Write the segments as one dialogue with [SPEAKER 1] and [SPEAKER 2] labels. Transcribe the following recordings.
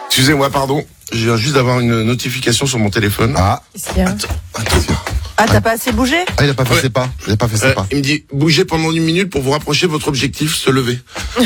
[SPEAKER 1] Excusez-moi, pardon. Je viens juste d'avoir une notification sur mon téléphone.
[SPEAKER 2] Ah.
[SPEAKER 3] Qu'est-ce qu'il y a ?
[SPEAKER 1] Attention.
[SPEAKER 3] Ah, t'as pas assez bougé ?
[SPEAKER 2] Ah, il a pas fait ses pas. Il a pas fait ses pas.
[SPEAKER 1] Il me dit, bougez pendant 1 minute pour vous rapprocher de votre objectif, se lever.
[SPEAKER 3] Waouh.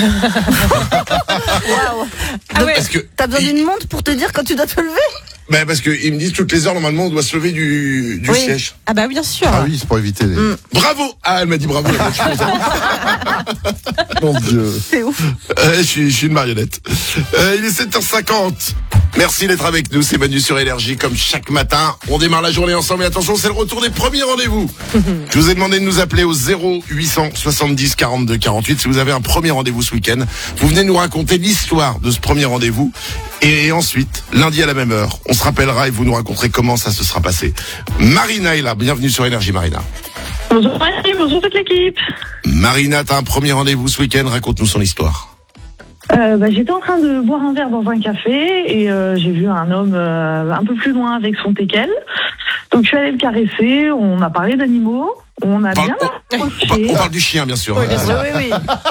[SPEAKER 1] Donc, parce que
[SPEAKER 3] T'as besoin d'une montre pour te dire quand tu dois te lever ?
[SPEAKER 1] Ben parce que ils me disent toutes les heures normalement on doit se lever du
[SPEAKER 3] Oui.
[SPEAKER 1] siège.
[SPEAKER 4] Ah bah bien sûr.
[SPEAKER 2] Ah oui, c'est pour éviter les...
[SPEAKER 1] Bravo. Ah, elle m'a dit bravo. Je suis content.
[SPEAKER 2] Mon Dieu.
[SPEAKER 3] C'est ouf.
[SPEAKER 1] Je suis une marionnette. Il est 7h50. Merci d'être avec nous, c'est Manu sur Énergie comme chaque matin. On démarre la journée ensemble et attention, c'est le retour des premiers rendez-vous. Je vous ai demandé de nous appeler au 0800 70 42 48 si vous avez un premier rendez-vous ce week-end. Vous venez nous raconter l'histoire de ce premier rendez-vous et ensuite, lundi à la même heure, on se rappellera et vous nous raconterez comment ça se sera passé. Marina est là, bienvenue sur Énergie Marina.
[SPEAKER 5] Bonjour Manu, bonjour toute l'équipe.
[SPEAKER 1] Marina, t'as un premier rendez-vous ce week-end, raconte-nous son histoire.
[SPEAKER 5] J'étais en train de boire un verre dans un café et j'ai vu un homme un peu plus loin avec son teckel. Donc je suis allée le caresser, on a parlé d'animaux, on a bien approché.
[SPEAKER 1] On parle du chien bien sûr.
[SPEAKER 3] Oui, oui.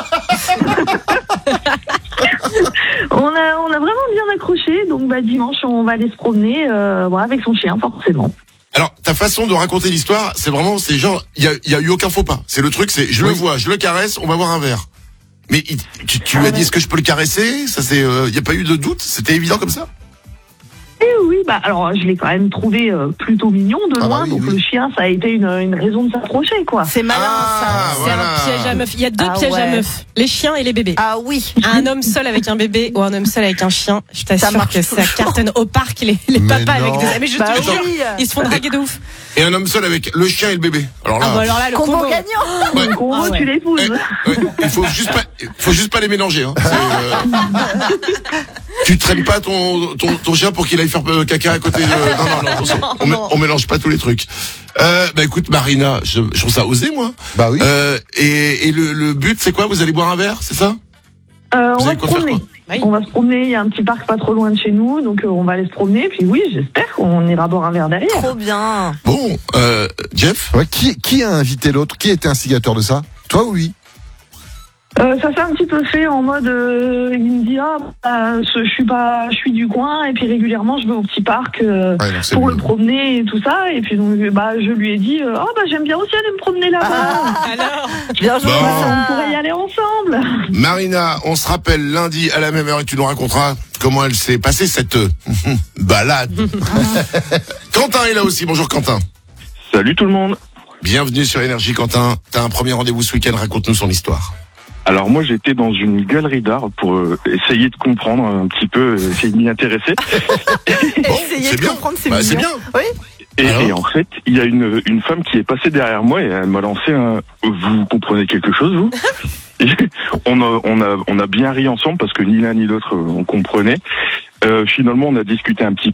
[SPEAKER 5] On a vraiment bien accroché, donc dimanche on va aller se promener avec son chien forcément.
[SPEAKER 1] Alors, ta façon de raconter l'histoire, c'est genre, il y a eu aucun faux pas. C'est le truc, c'est, je le vois, je le caresse, on va boire un verre. Mais tu lui as dit, est-ce que je peux le caresser? Ça c'est, y a pas eu de doute? C'était évident comme ça?
[SPEAKER 5] Et oui, alors je l'ai quand même trouvé plutôt mignon de loin, donc le chien, ça a été une raison de s'approcher, quoi.
[SPEAKER 3] C'est malin, ça.
[SPEAKER 4] C'est un piège à meuf. Il y a deux pièges à meuf. Les chiens et les bébés.
[SPEAKER 3] Ah oui.
[SPEAKER 4] Un homme seul avec un bébé ou un homme seul avec un chien, je t'assure que ça cartonne au parc les papas avec des... Mais je te jure, ils se font draguer de ouf.
[SPEAKER 1] Et un homme seul avec le chien et le bébé. Alors là,
[SPEAKER 4] alors là le
[SPEAKER 3] combo
[SPEAKER 4] combo
[SPEAKER 3] gagnant.
[SPEAKER 5] Le combo, tu l'épouses.
[SPEAKER 1] il faut juste pas les mélanger, hein. Tu traînes pas ton chien pour qu'il aille faire caca à côté de... Non, on mélange pas tous les trucs. Écoute, Marina, je trouve ça osé, moi.
[SPEAKER 2] Bah oui.
[SPEAKER 1] Et le but, c'est quoi? Vous allez boire un verre, c'est ça?
[SPEAKER 5] On va se promener. On va se promener, il y a un petit parc pas trop loin de chez nous, donc on va aller se promener, puis oui, j'espère qu'on ira boire un verre derrière.
[SPEAKER 3] Trop bien.
[SPEAKER 1] Bon, Jeff?
[SPEAKER 2] Ouais, qui a invité l'autre? Qui était instigateur de ça? Toi ou lui?
[SPEAKER 5] Ça s'est un petit peu fait en mode, il me dit je suis du coin et puis régulièrement je vais au petit parc pour le promener et tout ça et puis donc je lui ai dit j'aime bien aussi aller me promener là-bas.
[SPEAKER 4] Alors,
[SPEAKER 3] Bien joué.
[SPEAKER 5] On pourrait y aller ensemble.
[SPEAKER 1] Marina, on se rappelle lundi à la même heure et tu nous raconteras comment elle s'est passée cette balade. Quentin est là aussi. Bonjour Quentin.
[SPEAKER 6] Salut tout le monde.
[SPEAKER 1] Bienvenue sur Énergie Quentin. T'as un premier rendez-vous ce week-end, raconte-nous son histoire.
[SPEAKER 6] Alors moi j'étais dans une galerie d'art pour essayer de comprendre un petit peu, essayer de m'y intéresser.
[SPEAKER 3] Essayer de comprendre, c'est
[SPEAKER 1] c'est bien.
[SPEAKER 3] Oui.
[SPEAKER 6] Et en fait, il y a une femme qui est passée derrière moi et elle m'a lancé un « Vous comprenez quelque chose, vous ?» Et on a bien ri ensemble parce que ni l'un ni l'autre on comprenait. Finalement, on a discuté un petit